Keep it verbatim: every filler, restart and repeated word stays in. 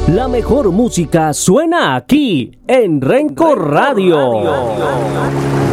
La mejor música suena aquí en Renco Radio.